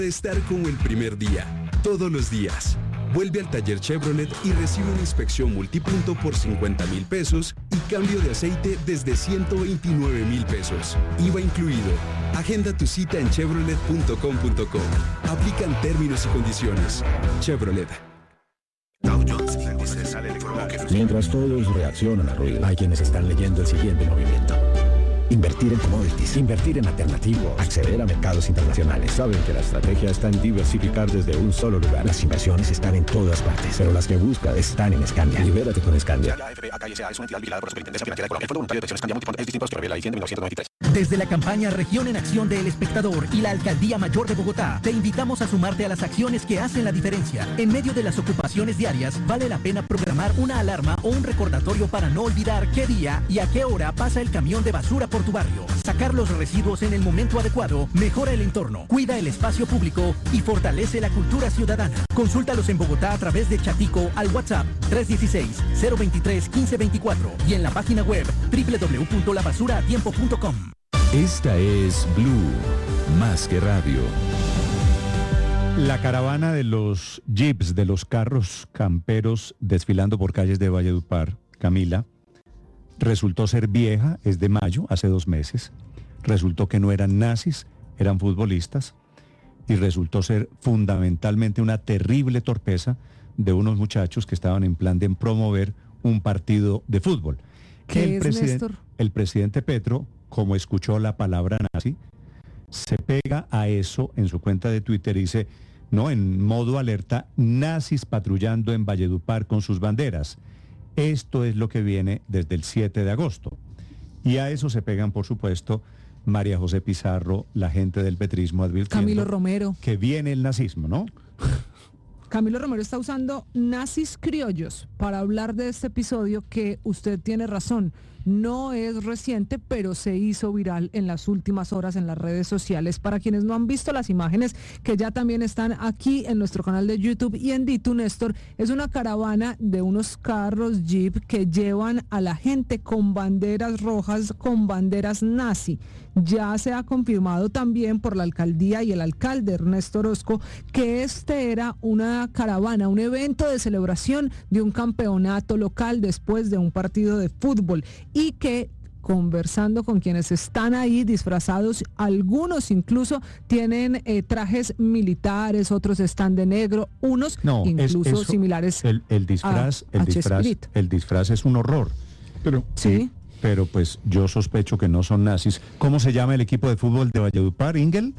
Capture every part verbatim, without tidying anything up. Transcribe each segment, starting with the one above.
Estar como el primer día, todos los días. Vuelve al taller Chevrolet y recibe una inspección multipunto por cincuenta mil pesos y cambio de aceite desde ciento veintinueve mil pesos. I V A incluido. Agenda tu cita en chevrolet punto com punto co. Aplican términos y condiciones. Chevrolet. Mientras todos reaccionan al ruido, hay quienes están leyendo el siguiente movimiento. Invertir en commodities, invertir en alternativos, acceder a mercados internacionales. Saben que la estrategia está en diversificar desde un solo lugar. Las inversiones están en todas partes, pero las que busca están en Scandia. Libérate con Scandia. Desde la campaña Región en Acción de El Espectador y la Alcaldía Mayor de Bogotá, te invitamos a sumarte a las acciones que hacen la diferencia. En medio de las ocupaciones diarias, vale la pena programar una alarma o un recordatorio para no olvidar qué día y a qué hora pasa el camión de basura por tu barrio. Sacar los residuos en el momento adecuado mejora el entorno, cuida el espacio público y fortalece la cultura ciudadana. Consúltalos en Bogotá a través de Chatico al WhatsApp tres uno seis, cero dos tres, uno cinco dos cuatro y en la página web doble u doble u doble u punto la basura a tiempo punto com. Esta es Blue, más que radio. La caravana de los jeeps, de los carros camperos desfilando por calles de Valledupar, Camila, resultó ser vieja, es de mayo, hace dos meses. Resultó que no eran nazis, eran futbolistas. Y resultó ser fundamentalmente una terrible torpeza de unos muchachos que estaban en plan de promover un partido de fútbol. ¿Qué el es, presidente, Néstor? El presidente Petro, como escuchó la palabra nazi, se pega a eso en su cuenta de Twitter y dice, no, en modo alerta, nazis patrullando en Valledupar con sus banderas. Esto es lo que viene desde el siete de agosto. Y a eso se pegan, por supuesto, María José Pizarro, la gente del petrismo, advirtiendo Camilo Romero. que viene el nazismo, ¿no? Camilo Romero está usando nazis criollos para hablar de este episodio que usted tiene razón. No es reciente, pero se hizo viral en las últimas horas en las redes sociales. Para quienes no han visto las imágenes, que ya también están aquí en nuestro canal de YouTube y en Ditu, Néstor, es una caravana de unos carros Jeep que llevan a la gente con banderas rojas, con banderas nazi. Ya se ha confirmado también por la alcaldía y el alcalde Ernesto Orozco que este era una caravana, un evento de celebración de un campeonato local después de un partido de fútbol, y que conversando con quienes están ahí disfrazados, algunos incluso tienen eh, trajes militares, otros están de negro, unos no, incluso es, eso, similares el, el disfraz, a, el a disfraz, Chespirito. el disfraz es un horror. Pero sí. Pero pues yo sospecho que no son nazis. ¿Cómo se llama el equipo de fútbol de Valledupar, Ingel?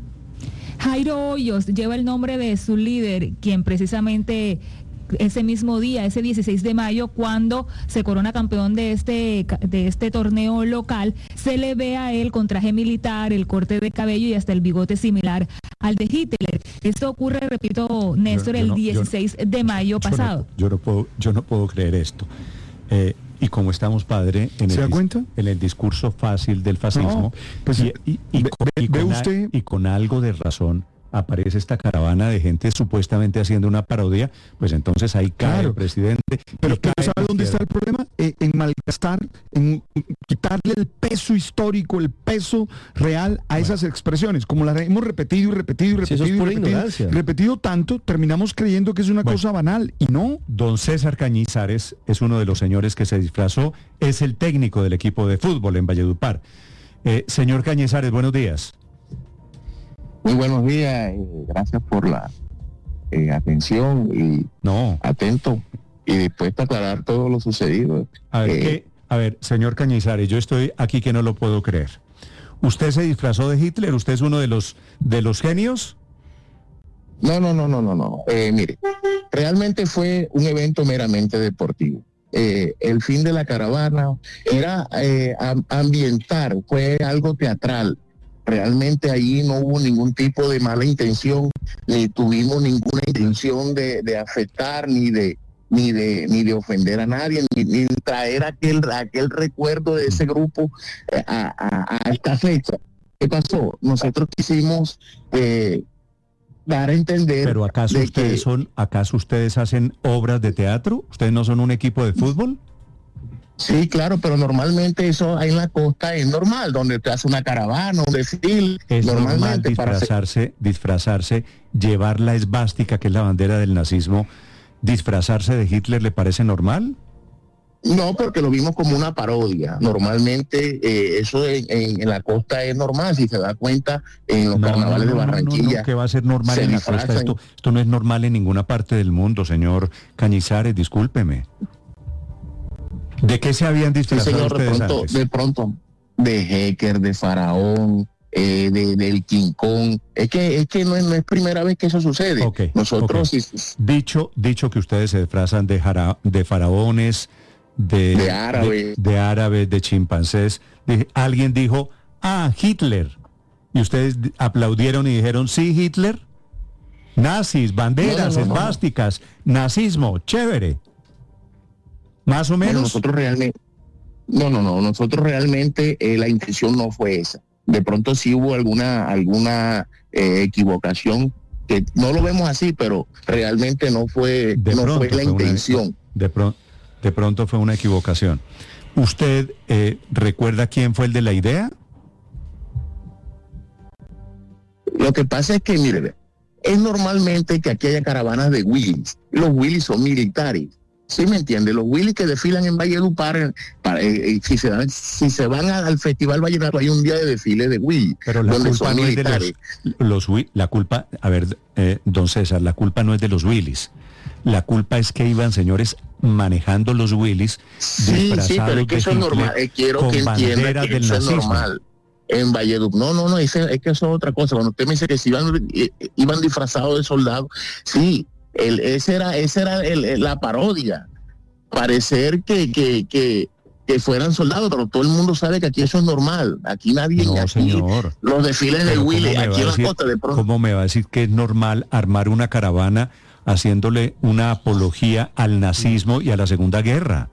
Jairo Hoyos lleva el nombre de su líder, quien precisamente ese mismo día, ese dieciséis de mayo, cuando se corona campeón de este, de este torneo local, se le ve a él con traje militar, el corte de cabello y hasta el bigote similar al de Hitler. Esto ocurre, repito, Néstor, yo, yo el no, dieciséis yo, de mayo yo pasado. No, yo, no puedo, yo no puedo creer esto. Eh, Y como estamos, padre, en ¿Se el, da cuenta? en el discurso fácil del fascismo, no, pues, y, y, y, ve, con, y, ve con usted... a, y con algo de razón, aparece esta caravana de gente supuestamente haciendo una parodia, pues entonces ahí cae claro, el presidente. Pero, pero ¿sabe dónde está el problema? Eh, en malgastar, en quitarle el peso histórico, el peso real a bueno. esas expresiones. Como las hemos repetido y repetido y repetido, sí, y repetido, repetido tanto, terminamos creyendo que es una bueno, cosa banal, y no. Don César Cañizares es uno de los señores que se disfrazó, es el técnico del equipo de fútbol en Valledupar. Eh, señor Cañizares, buenos días. Muy buenos días, eh, gracias por la eh, atención y no. atento y dispuesto a aclarar todo lo sucedido. A ver, eh, ¿qué? A ver, señor Cañizares, yo estoy aquí que no lo puedo creer. ¿Usted se disfrazó de Hitler? ¿Usted es uno de los de los genios? No, no, no, no, no, no. Eh, mire, realmente fue un evento meramente deportivo. Eh, el fin de la caravana era eh, ambientar, fue algo teatral. Realmente ahí no hubo ningún tipo de mala intención, ni tuvimos ninguna intención de, de afectar, ni de ni de ni de ofender a nadie, ni, ni traer aquel aquel recuerdo de ese grupo eh, a, a, a esta fecha. ¿Qué pasó? Nosotros quisimos eh, dar a entender. Pero acaso de ustedes que, son, acaso ustedes hacen obras de teatro, ustedes no son un equipo de fútbol. Sí, claro, pero normalmente eso ahí en la costa es normal, donde te hace una caravana, un desfile. Es normal normalmente disfrazarse, hacer... disfrazarse, llevar la esvástica, que es la bandera del nazismo, disfrazarse de Hitler, ¿le parece normal? No, porque lo vimos como una parodia. Normalmente eh, eso en, en, en la costa es normal, si se da cuenta, en los no, carnavales no, no, de Barranquilla. No, no, que va a ser normal en la costa. Esto, esto no es normal en ninguna parte del mundo, señor Cañizares, discúlpeme. ¿De qué se habían disfrazado sí, señor, ustedes de pronto, antes? De pronto, de Jecker, de Faraón, eh, de, del King Kong. Es que, es que no, es, no es primera vez que eso sucede. Okay, Nosotros... okay. Sí, dicho, dicho que ustedes se disfrazan de, jara, de faraones, de, de árabes, de, de, árabes, de chimpancés. De, alguien dijo, ah, Hitler. Y ustedes aplaudieron y dijeron, sí, Hitler. Nazis, banderas, no, no, no, esvásticas, no. nazismo, chévere. Más o menos. Bueno, nosotros realmente, no, no, no, nosotros realmente eh, la intención no fue esa. De pronto sí hubo alguna, alguna eh, equivocación, que no lo vemos así, pero realmente no fue, de no fue la fue intención. Una, de, pro, de pronto fue una equivocación. ¿Usted eh, recuerda quién fue el de la idea? Lo que pasa es que, mire, es normalmente que aquí haya caravanas de Willys. Los Willys son militares. ¿Sí me entiende? Los Willys que desfilan en Valledupar, para, eh, si, se dan, si se van a, al Festival Vallenato, hay un día de desfile de Willys. Pero la donde culpa son no militares. es de los, los... La culpa, a ver, eh, don César, la culpa no es de los Willys. La culpa es que iban señores manejando los Willys sí, disfrazados sí, pero es que de eso es Hitler, normal. Eh, quiero que entienda que eso es normal. En Valledupar. No, no, no, es, es que eso es otra cosa. Cuando usted me dice que si iban, eh, iban disfrazados de soldados, sí, el, ese era, ese era el, la parodia. Parecer que, que, que, que fueran soldados, pero todo el mundo sabe que aquí eso es normal. Aquí nadie... No, aquí, señor. Los desfiles de Willy, aquí en la costa de pronto... ¿Cómo me va a decir que es normal armar una caravana haciéndole una apología al nazismo y a la Segunda Guerra?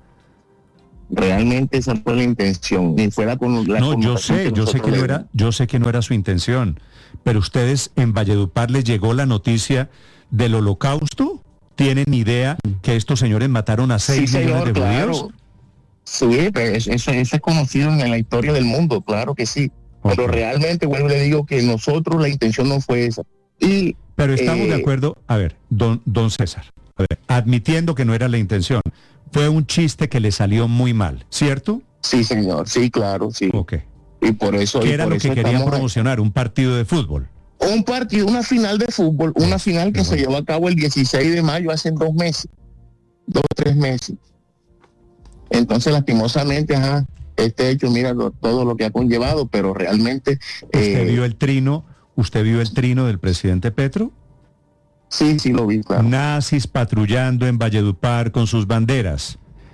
Realmente esa fue la intención. Ni fuera con la no, yo sé, yo sé que no era, yo sé que no era su intención. Pero ustedes en Valledupar les llegó la noticia del Holocausto. ¿Tienen idea que estos señores mataron a seis sí, millones señor, de claro. judíos? Sí, pues eso, eso es conocido en la historia del mundo, claro que sí. Okay. Pero realmente, vuelvo y le digo que nosotros la intención no fue esa. Y, Pero estamos eh, de acuerdo, a ver, don, don César, a ver, admitiendo que no era la intención, fue un chiste que le salió muy mal, ¿cierto? Sí, señor, sí, claro, sí. Ok. Y por eso... ¿Qué era por lo eso que querían estamos... promocionar? ¿Un partido de fútbol? Un partido, una final de fútbol, una final que se llevó a cabo el dieciséis de mayo, hace dos meses, dos o tres meses. Entonces, lastimosamente, ajá, este hecho, mira lo, todo lo que ha conllevado, pero realmente... ¿Usted eh, vio el trino? ¿Usted vio el trino del presidente Petro? Sí, sí lo vi, claro. Nazis patrullando en Valledupar con sus banderas.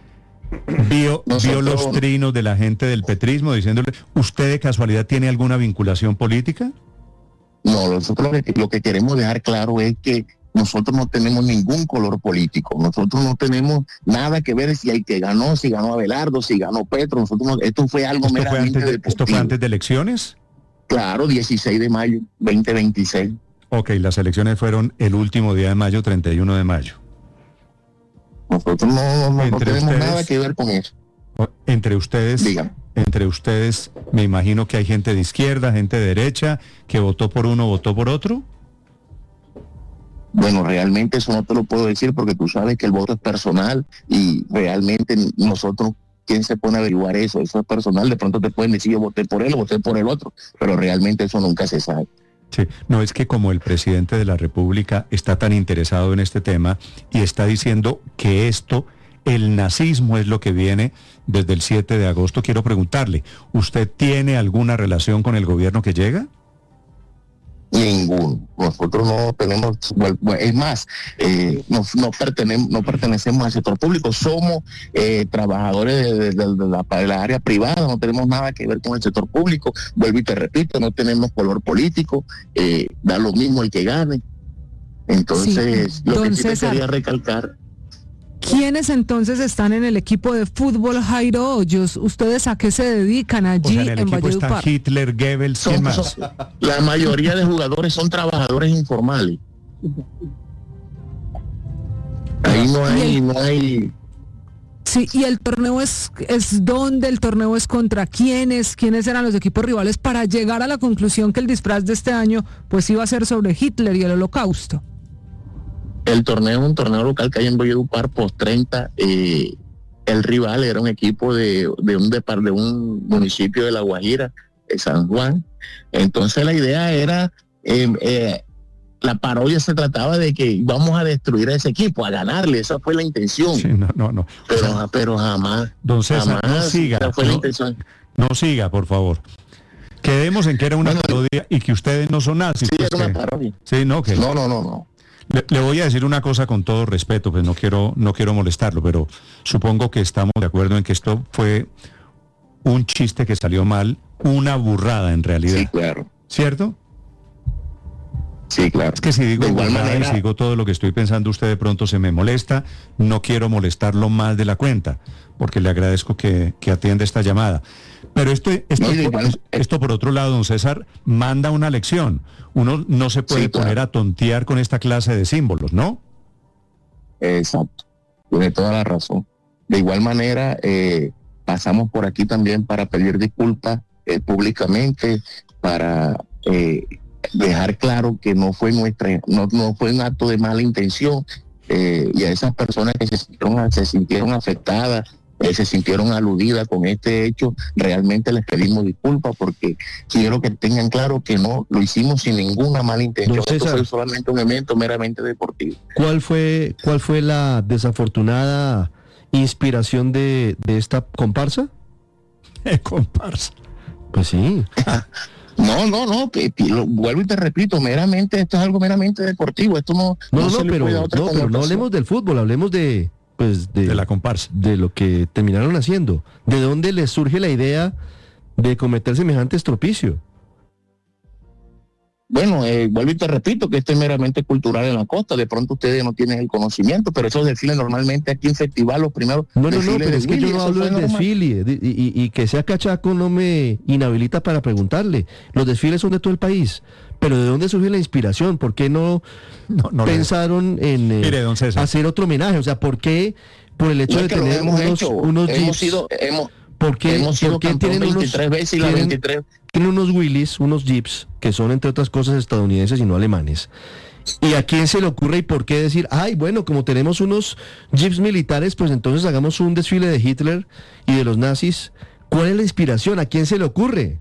Vio, Nosotros... vio los trinos de la gente del petrismo diciéndole, ¿usted de casualidad tiene alguna vinculación política? No, nosotros lo que, lo que queremos dejar claro es que nosotros no tenemos ningún color político. Nosotros no tenemos nada que ver si el que ganó, si ganó Abelardo, si ganó Petro. Nosotros no, esto fue algo ¿Esto meramente fue, antes de, ¿Esto fue antes de elecciones? Claro, dieciséis de mayo, veinte veintiséis. Ok, las elecciones fueron el último día de mayo, treinta y uno de mayo. Nosotros no, no, no tenemos ustedes, nada que ver con eso. Entre ustedes... Dígame. Entre ustedes, me imagino que hay gente de izquierda, gente de derecha, que votó por uno, votó por otro. Bueno, realmente eso no te lo puedo decir porque tú sabes que el voto es personal y realmente nosotros, ¿quién se pone a averiguar eso? Eso es personal, de pronto te pueden decir yo voté por él o voté por el otro, pero realmente eso nunca se sabe. Sí, no es que como el presidente de la República está tan interesado en este tema y está diciendo que esto... El nazismo es lo que viene desde el siete de agosto. Quiero preguntarle, ¿usted tiene alguna relación con el gobierno que llega? Ninguno. Nosotros no tenemos, es más, eh, no, no, pertenecemos, no pertenecemos al sector público, somos eh, trabajadores de, de, de, de, la, de la área privada, no tenemos nada que ver con el sector público. Vuelvo y te repito, no tenemos color político, eh, da lo mismo el que gane. Entonces, sí, lo que sí te quería recalcar... ¿Quiénes entonces están en el equipo de fútbol Jairo Hoyos? ¿Ustedes a qué se dedican allí? O sea, en el en equipo Valledupar? Está Hitler, Goebbels, ¿quién más? Son, la mayoría de jugadores son trabajadores informales. Ahí no hay, no hay... Sí, Sí, y el torneo es, es dónde, el torneo es contra quiénes, quiénes eran los equipos rivales para llegar a la conclusión que el disfraz de este año pues iba a ser sobre Hitler y el Holocausto. El torneo es un torneo local que hay en Valledupar, post treinta, eh, el rival era un equipo de, de, un, de, de un municipio de La Guajira, de San Juan. Entonces la idea era, eh, eh, la parodia se trataba de que vamos a destruir a ese equipo, a ganarle, esa fue la intención. Sí, no, no, no. Pero, o sea, pero jamás, don César, jamás no siga, esa fue no, la intención. No siga, por favor. Quedemos en que era una bueno, parodia y que ustedes no son nazis. Sí, pues era que, una parodia. Sí, no, que, no, no, no, no. Le, le voy a decir una cosa con todo respeto, pues no quiero, no quiero molestarlo, pero supongo que estamos de acuerdo en que esto fue un chiste que salió mal, una burrada en realidad. Sí, claro. ¿Cierto? Sí, claro. Es que si digo de igual burrada manera, y sigo todo lo que estoy pensando, usted de pronto se me molesta, no quiero molestarlo más de la cuenta, porque le agradezco que, que atienda esta llamada. Pero esto, esto, no, por, igual, esto por otro lado, don César, manda una lección. Uno no se puede sí, claro. poner a tontear con esta clase de símbolos, ¿no? Exacto, tiene toda la razón. De igual manera, eh, pasamos por aquí también para pedir disculpas eh, públicamente, para eh, dejar claro que no fue nuestra, no, no fue un acto de mala intención, eh, y a esas personas que se sintieron, se sintieron afectadas, Eh, se sintieron aludidas con este hecho, realmente les pedimos disculpas porque quiero que tengan claro que no lo hicimos sin ninguna mala intención. Esto fue solamente un evento meramente deportivo. ¿Cuál fue, cuál fue la desafortunada inspiración de, de esta comparsa? Comparsa. Pues sí. No, no, no, que, que lo, vuelvo y te repito, meramente, esto es algo meramente deportivo, esto no... No, no, no, no pero, no pero no hablemos del fútbol, hablemos de... Pues de, de la comparsa. De lo que terminaron haciendo. ¿De dónde les surge la idea de cometer semejante estropicio? Bueno, eh, vuelvo y te repito que esto es meramente cultural en la costa. De pronto ustedes no tienen el conocimiento, pero esos desfiles normalmente aquí en festival, los primeros No, no, no, pero de es que Willy, yo no hablo del normal. desfile. de- y, y- y que sea cachaco no me inhabilita para preguntarle. Los desfiles son de todo el país. Pero ¿de dónde surge la inspiración? ¿Por qué no, No, no le- pensaron en eh, Mire, don César. hacer otro homenaje? O sea, ¿por qué por el hecho No de es que lo tener hemos unos, hecho, unos hemos jeeps, sido, hemos, ¿por qué, hemos sido por qué campeón tienen unos, veintitrés veces y la tienen- veintitrés? tienen unos Willys, unos jeeps, que son entre otras cosas estadounidenses y no alemanes? ¿Y a quién se le ocurre y por qué decir, ay, bueno, como tenemos unos jeeps militares, pues entonces hagamos un desfile de Hitler y de los nazis? ¿Cuál es la inspiración? ¿A quién se le ocurre?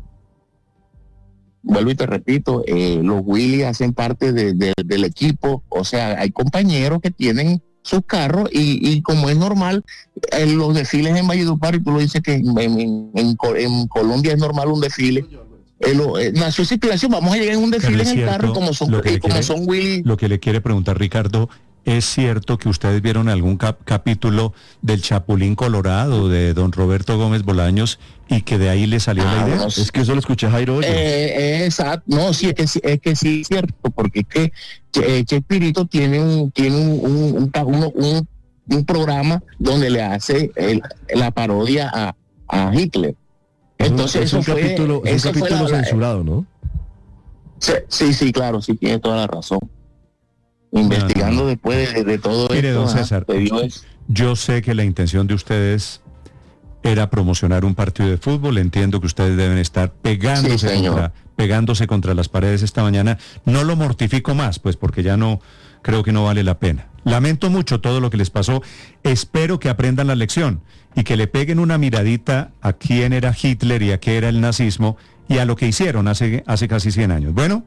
Vuelvo y te repito, eh, los Willy hacen parte de, de, del equipo, o sea, hay compañeros que tienen sus carros y, y como es normal, eh, los desfiles en Valledupar, y tú lo dices que en, en, en, en Colombia es normal un desfile, eh, lo, eh, nació esa inspiración, vamos a llegar en un desfile en el cierto, carro como son, lo que eh, le como quiere- son Willy. Lo que le quiere preguntar Ricardo, ¿es cierto que ustedes vieron algún cap- capítulo del Chapulín Colorado de don Roberto Gómez Bolaños y que de ahí le salió Ah, la idea? bueno, Es que eso lo escuché a Jairo Hoyos. Eh, eh, exacto, no, sí, es que sí, es que sí es cierto, porque es que Che- Chespirito tiene un, tiene un, un, un, un- un- un programa donde le hace el- la parodia a, a Hitler. Entonces es eso un fue, capítulo, es eso un fue capítulo la- la- censurado, ¿no? sí, sí, sí, claro, sí tiene toda la razón. Investigando No, no. después de, de todo Mire, esto, don ajá, César, te digo eso. yo sé que la intención de ustedes era promocionar un partido de fútbol. Entiendo que ustedes deben estar pegándose, Sí, señor. contra, pegándose contra las paredes esta mañana. No lo mortifico más, pues porque ya no, creo que no vale la pena. Lamento mucho todo lo que les pasó. Espero que aprendan la lección y que le peguen una miradita a quién era Hitler y a qué era el nazismo y a lo que hicieron hace, hace casi cien años. Bueno,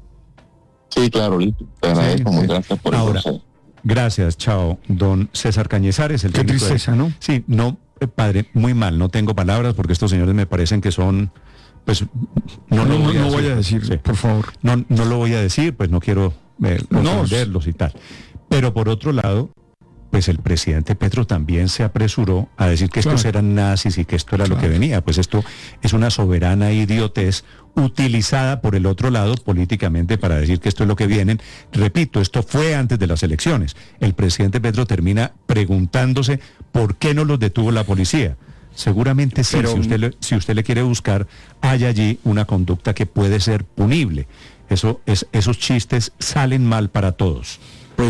Sí, claro, listo. Te agradezco, sí. muy gracias por Ahora, el consejo. gracias, chao. Don César Cañizares, el Qué técnico de- tristeza, ¿no? Sí, no, eh, padre, muy mal, no tengo palabras porque estos señores me parecen que son, pues, no, No, lo no, voy a no decir. voy a decir, Sí. por favor. No, no lo voy a decir, pues no quiero eh, No, ofenderlos y tal. Pero por otro lado, pues el presidente Petro también se apresuró a decir que estos Claro. eran nazis y que esto era lo que Claro. venía. Pues esto es una soberana idiotez utilizada por el otro lado políticamente para decir que esto es lo que vienen. Repito, esto fue antes de las elecciones. El presidente Petro termina preguntándose por qué no los detuvo la policía. Seguramente sí, Pero- si usted, le, si usted le quiere buscar, hay allí una conducta que puede ser punible. Eso es, esos chistes salen mal para todos. Pues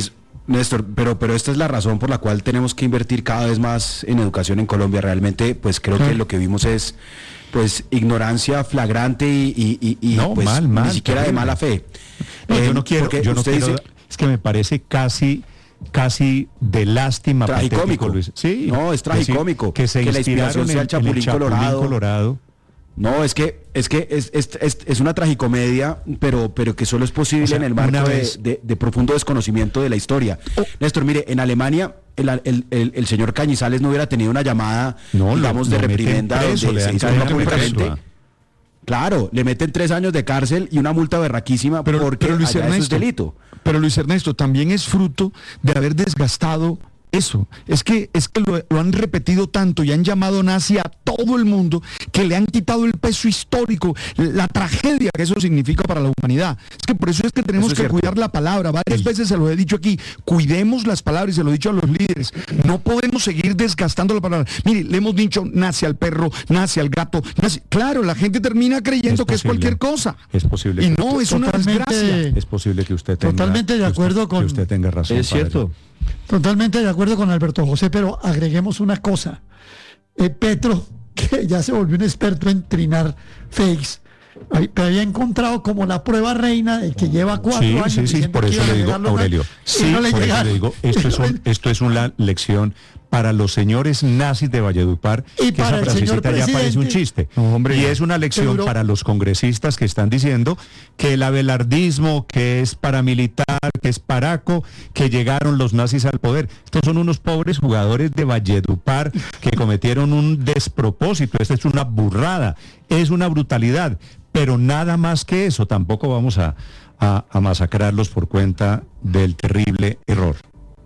Néstor, pero, pero esta es la razón por la cual tenemos que invertir cada vez más en educación en Colombia. Realmente, pues creo que lo que vimos es pues ignorancia flagrante y, y, y, y no, pues, mal, mal, ni siquiera de mala fe. No, eh, yo no quiero, yo no quiero, dice, es que me parece casi casi de lástima, tragicómico, Luis. Sí, no, es tragicómico que, se que la inspiración sea el Chapulín, el Chapulín Colorado. Colorado. No, es que es que es, es, es, es una tragicomedia, pero pero que solo es posible, o sea, en el marco vez... de, de, de profundo desconocimiento de la historia. Oh. Néstor, mire, en Alemania el, el, el, el señor Cañizales no hubiera tenido una llamada, no, digamos, lo, de lo reprimenda preso, donde se hizo públicamente. Claro, le meten tres años de cárcel y una multa berraquísima, pero, porque pero Luis Ernesto, eso es delito. Pero Luis Ernesto, también es fruto de haber desgastado eso. Es que, es que lo, lo han repetido tanto y han llamado nazi a todo el mundo que le han quitado el peso histórico, la tragedia que eso significa para la humanidad. Es que por eso es que tenemos es que cierto. cuidar la palabra. Varias sí. veces se lo he dicho aquí, cuidemos las palabras y se lo he dicho a los líderes. No podemos seguir desgastando la palabra. Mire, le hemos dicho nazi al perro, nazi al gato, nazi. Claro, la gente termina creyendo es que es cualquier cosa. Es posible. Y no, es una desgracia. Es posible que usted tenga, totalmente de acuerdo que usted, con que usted tenga razón. Es cierto. Padre. Totalmente de acuerdo con Alberto José, pero agreguemos una cosa. Eh, Petro, que ya se volvió un experto en trinar fakes, pero había encontrado como la prueba reina de que lleva cuatro sí, años. Sí, sí, por eso le digo, Aurelio, sí, no le por eso le digo, esto es, un, esto es una lección para los señores nazis de Valledupar, y que para esa frasecita ya parece un chiste. No, hombre, y es una lección seguro. Para los congresistas que están diciendo que el abelardismo, que es paramilitar, que es paraco, que llegaron los nazis al poder. Estos son unos pobres jugadores de Valledupar que cometieron un despropósito. Esta es una burrada, es una brutalidad, pero nada más que eso. Tampoco vamos a, a, a masacrarlos por cuenta del terrible error.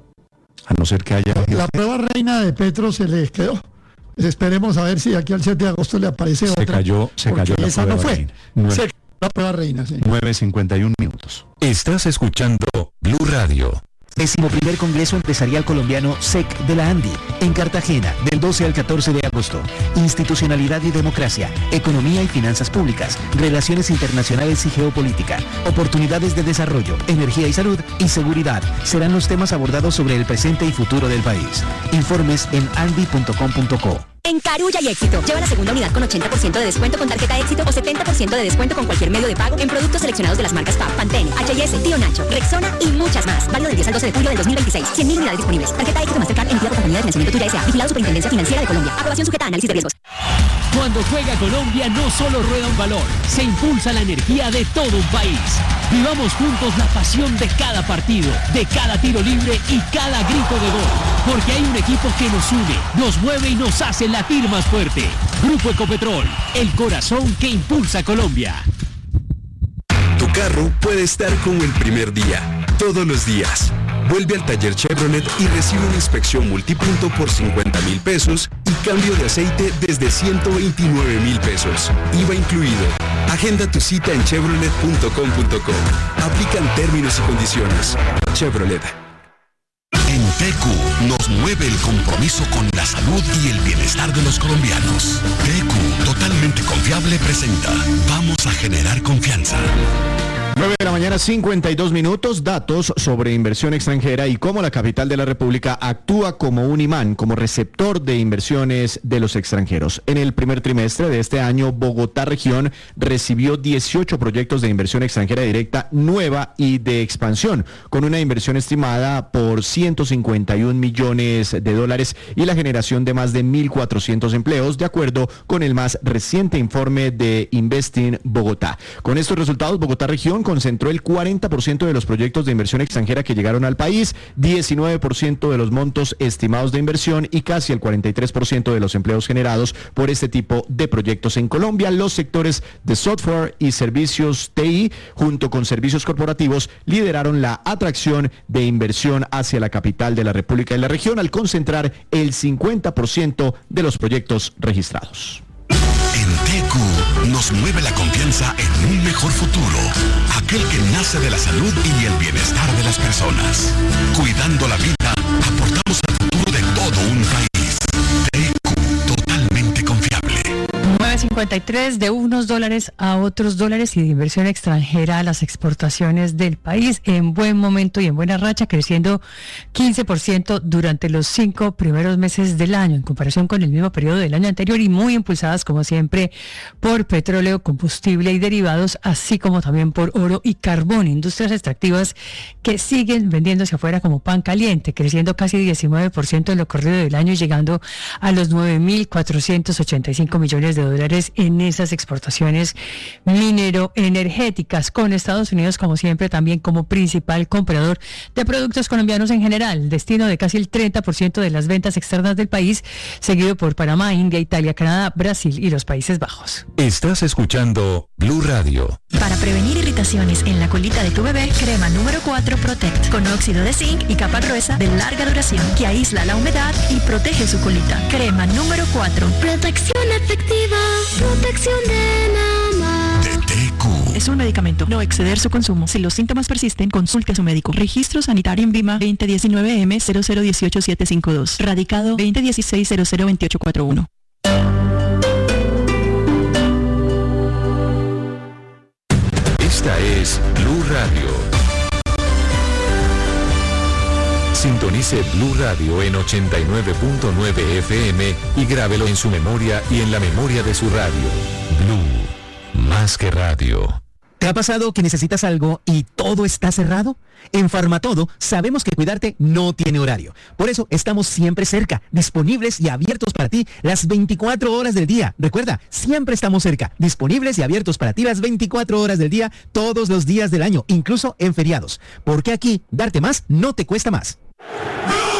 A no ser que haya... La prueba reina de Petro se les quedó. Pues esperemos a ver si aquí al siete de agosto le aparece se otra. Cayó, se cayó la esa prueba no fue. reina. Nueve, se cayó la prueba reina, sí. nueve cincuenta y uno minutos. Estás escuchando Blue Radio. Décimo primer Congreso Empresarial Colombiano S E C de la ANDI, en Cartagena, del doce al catorce de agosto. Institucionalidad y democracia, economía y finanzas públicas, relaciones internacionales y geopolítica, oportunidades de desarrollo, energía y salud y seguridad serán los temas abordados sobre el presente y futuro del país. Informes en andi punto com punto co. En Carulla y Éxito, lleva la segunda unidad con ochenta por ciento de descuento con tarjeta Éxito o setenta por ciento de descuento con cualquier medio de pago en productos seleccionados de las marcas P A P, Pantene, H y S, Tío Nacho, Rexona y muchas más. Válido del diez al doce de julio del dos mil veintiséis. cien mil unidades disponibles. Tarjeta Éxito Mastercard emitida por Compañía de Financiamiento Tuya S A. Vigilado Superintendencia Financiera de Colombia. Aprobación sujeta a análisis de riesgos. Cuando juega Colombia no solo rueda un balón, se impulsa la energía de todo un país. Vivamos juntos la pasión de cada partido, de cada tiro libre y cada grito de gol. Porque hay un equipo que nos une, nos mueve y nos hace latir más fuerte. Grupo Ecopetrol, el corazón que impulsa Colombia. Tu carro puede estar como el primer día, todos los días. Vuelve al taller Chevrolet y recibe una inspección multipunto por cincuenta mil pesos y cambio de aceite desde ciento veintinueve mil pesos. I V A incluido. Agenda tu cita en chevrolet punto com punto co. Aplican términos y condiciones. Chevrolet. En T Q nos mueve el compromiso con la salud y el bienestar de los colombianos. T Q, totalmente confiable, presenta Vamos a generar confianza. nueve de la mañana, cincuenta y dos minutos, datos sobre inversión extranjera y cómo la capital de la República actúa como un imán, como receptor de inversiones de los extranjeros. En el primer trimestre de este año, Bogotá región recibió dieciocho proyectos de inversión extranjera directa nueva y de expansión, con una inversión estimada por ciento cincuenta y un millones de dólares y la generación de más de mil cuatrocientos empleos, de acuerdo con el más reciente informe de Investing Bogotá. Con estos resultados, Bogotá región concentró el cuarenta por ciento de los proyectos de inversión extranjera que llegaron al país, diecinueve por ciento de los montos estimados de inversión y casi el cuarenta y tres por ciento de los empleos generados por este tipo de proyectos en Colombia. Los sectores de software y servicios T I, junto con servicios corporativos, lideraron la atracción de inversión hacia la capital de la República y la región al concentrar el cincuenta por ciento de los proyectos registrados. En T Q nos mueve la confianza en un mejor futuro, aquel que nace de la salud y el bienestar de las personas. Cuidando la vida, aportamos al futuro de todo un país. T Q, totalmente confiable. nueve cincuenta cincuenta y tres, de unos dólares a otros dólares y de inversión extranjera a las exportaciones del país en buen momento y en buena racha, creciendo quince por ciento durante los cinco primeros meses del año en comparación con el mismo periodo del año anterior y muy impulsadas como siempre por petróleo, combustible y derivados, así como también por oro y carbón, industrias extractivas que siguen vendiéndose afuera como pan caliente, creciendo casi diecinueve por ciento en lo corrido del año y llegando a los nueve mil cuatrocientos ochenta y cinco millones de dólares en esas exportaciones minero-energéticas, con Estados Unidos como siempre también como principal comprador de productos colombianos en general, destino de casi el treinta por ciento de las ventas externas del país, seguido por Panamá, India, Italia, Canadá, Brasil y los Países Bajos. Estás escuchando Blue Radio. Para prevenir irritaciones en la colita de tu bebé, crema número cuatro Protect, con óxido de zinc y capa gruesa de larga duración que aísla la humedad y protege su colita. Crema número cuatro. Protección efectiva, protección de mamá. De T Q. Es un medicamento, no exceder su consumo. Si los síntomas persisten, consulte a su médico. Registro sanitario en Vima veinte diecinueve M cero cero dieciocho siete cinco dos. Radicado veinte dieciséis cero cero veintiocho cuarenta y uno. Esta es Blue Radio. Sintonice Blue Radio en ochenta y nueve punto nueve F M y grábelo en su memoria y en la memoria de su radio. Blue, más que radio. ¿Te ha pasado que necesitas algo y todo está cerrado? En Farmatodo sabemos que cuidarte no tiene horario. Por eso estamos siempre cerca, disponibles y abiertos para ti las veinticuatro horas del día. Recuerda, siempre estamos cerca, disponibles y abiertos para ti las veinticuatro horas del día, todos los días del año, incluso en feriados. Porque aquí, darte más no te cuesta más.